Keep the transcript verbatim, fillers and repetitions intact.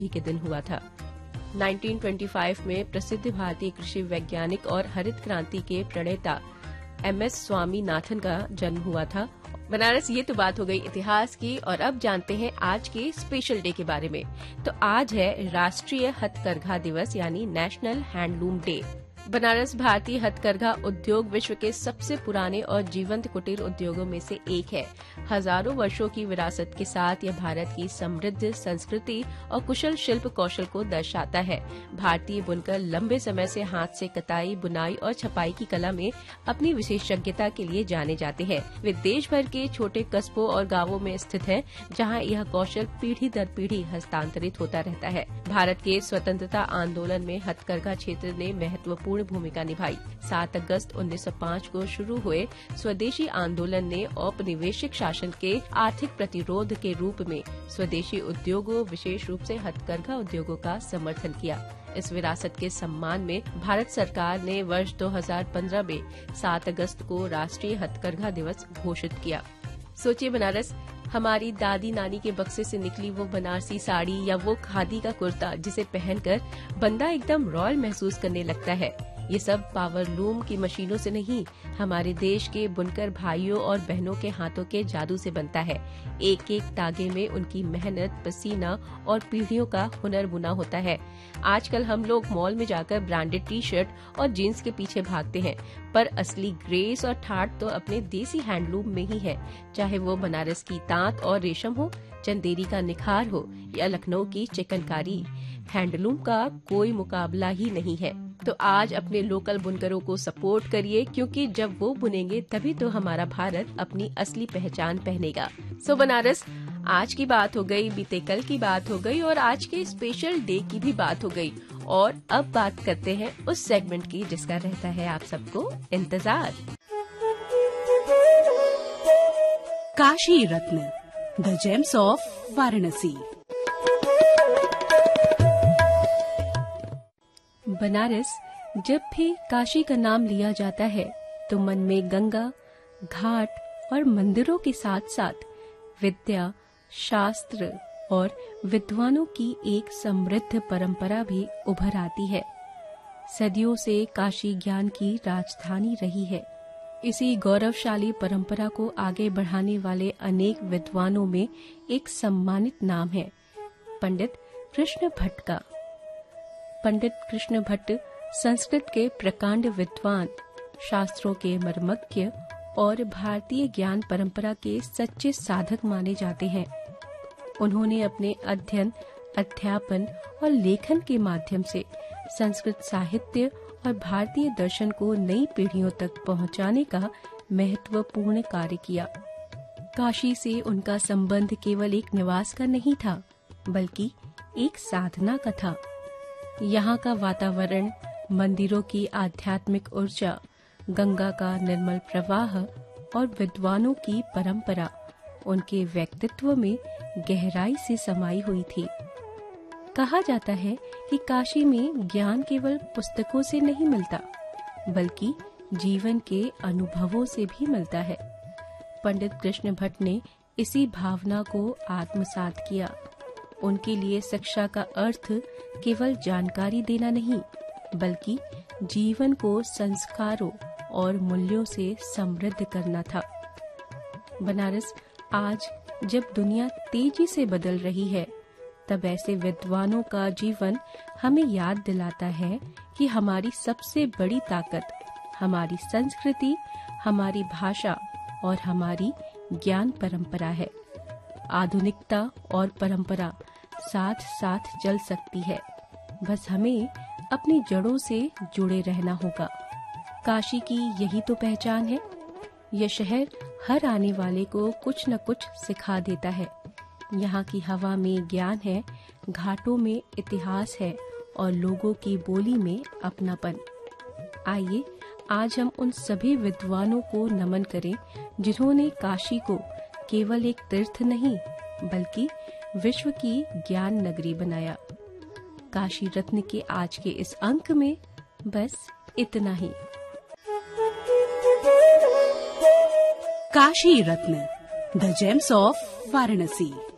ही के दिन हुआ था। उन्नीस सौ पच्चीस में प्रसिद्ध भारतीय कृषि वैज्ञानिक और हरित क्रांति के प्रणेता एम एस स्वामीनाथन का जन्म हुआ था। बनारस, ये तो बात हो गई इतिहास की, और अब जानते हैं आज के स्पेशल डे के बारे में। तो आज है राष्ट्रीय हथकरघा दिवस यानी नेशनल हैंडलूम डे। बनारस भारतीय हथकरघा उद्योग विश्व के सबसे पुराने और जीवंत कुटीर उद्योगों में से एक है। हजारों वर्षों की विरासत के साथ यह भारत की समृद्ध संस्कृति और कुशल शिल्प कौशल को दर्शाता है। भारतीय बुनकर लंबे समय से हाथ से कताई, बुनाई और छपाई की कला में अपनी विशेषज्ञता के लिए जाने जाते हैं। वे देश भर के छोटे कस्बों और गांवों में स्थित हैं, जहां यह कौशल पीढ़ी दर पीढ़ी हस्तांतरित होता रहता है। भारत के स्वतंत्रता आंदोलन में हथकरघा क्षेत्र ने महत्वपूर्ण भूमिका निभाई। सात अगस्त उन्नीस सौ पाँच को शुरू हुए स्वदेशी आंदोलन ने औपनिवेशिक शासन के आर्थिक प्रतिरोध के रूप में स्वदेशी उद्योगों, विशेष रूप से हथकरघा उद्योगों का समर्थन किया। इस विरासत के सम्मान में भारत सरकार ने वर्ष दो हज़ार पंद्रह में सात अगस्त को राष्ट्रीय हथकरघा दिवस घोषित किया। सोचिए बनारस, हमारी दादी नानी के बक्से से निकली वो बनारसी साड़ी या वो खादी का कुर्ता जिसे पहनकर बंदा एकदम रॉयल महसूस करने लगता है, ये सब पावर लूम की मशीनों से नहीं, हमारे देश के बुनकर भाइयों और बहनों के हाथों के जादू से बनता है। एक एक तागे में उनकी मेहनत, पसीना और पीढ़ियों का हुनर बुना होता है। आजकल हम लोग मॉल में जाकर ब्रांडेड टी शर्ट और जीन्स के पीछे भागते हैं, पर असली ग्रेस और ठाट तो अपने देसी हैंडलूम में ही है। चाहे वो बनारस की तांत और रेशम हो, चंदेरी का निखार हो या लखनऊ की चिकनकारी, हैंडलूम का कोई मुकाबला ही नहीं है। तो आज अपने लोकल बुनकरों को सपोर्ट करिए, क्योंकि जब वो बुनेंगे तभी तो हमारा भारत अपनी असली पहचान पहनेगा। सो बनारस, आज की बात हो गई, बीते कल की बात हो गई और आज के स्पेशल डे की भी बात हो गई। और अब बात करते हैं उस सेगमेंट की जिसका रहता है आप सबको इंतजार। काशी रत्न, the James of Varanasi. Banaras, जब भी काशी का नाम लिया जाता है तो मन में गंगा, घाट और मंदिरों के साथ साथ विद्या, शास्त्र और विद्वानों की एक समृद्ध परंपरा भी उभर आती है। सदियों से काशी ज्ञान की राजधानी रही है। इसी गौरवशाली परंपरा को आगे बढ़ाने वाले अनेक विद्वानों में एक सम्मानित नाम है पंडित कृष्ण भट्ट का। पंडित कृष्ण भट्ट संस्कृत के प्रकांड विद्वान, शास्त्रों के मर्मज्ञ और भारतीय ज्ञान परंपरा के सच्चे साधक माने जाते हैं। उन्होंने अपने अध्ययन, अध्यापन और लेखन के माध्यम से संस्कृत साहित्य और भारतीय दर्शन को नई पीढ़ियों तक पहुंचाने का महत्वपूर्ण कार्य किया। काशी से उनका संबंध केवल एक निवास का नहीं था, बल्कि एक साधना का था। यहाँ का वातावरण, मंदिरों की आध्यात्मिक ऊर्जा, गंगा का निर्मल प्रवाह और विद्वानों की परंपरा उनके व्यक्तित्व में गहराई से समाई हुई थी। कहा जाता है कि काशी में ज्ञान केवल पुस्तकों से नहीं मिलता, बल्कि जीवन के अनुभवों से भी मिलता है। पंडित कृष्ण भट्ट ने इसी भावना को आत्मसात किया। उनके लिए शिक्षा का अर्थ केवल जानकारी देना नहीं, बल्कि जीवन को संस्कारों और मूल्यों से समृद्ध करना था। बनारस, आज जब दुनिया तेजी से बदल रही है, तब ऐसे विद्वानों का जीवन हमें याद दिलाता है कि हमारी सबसे बड़ी ताकत हमारी संस्कृति, हमारी भाषा और हमारी ज्ञान परंपरा है। आधुनिकता और परंपरा साथ साथ चल सकती है, बस हमें अपनी जड़ों से जुड़े रहना होगा। काशी की यही तो पहचान है। यह शहर हर आने वाले को कुछ न कुछ सिखा देता है। यहाँ की हवा में ज्ञान है, घाटों में इतिहास है और लोगों की बोली में अपनापन। आइए आज हम उन सभी विद्वानों को नमन करें जिन्होंने काशी को केवल एक तीर्थ नहीं, बल्कि विश्व की ज्ञान नगरी बनाया। काशी रत्न के आज के इस अंक में बस इतना ही। काशी रत्न, द जेम्स ऑफ वाराणसी।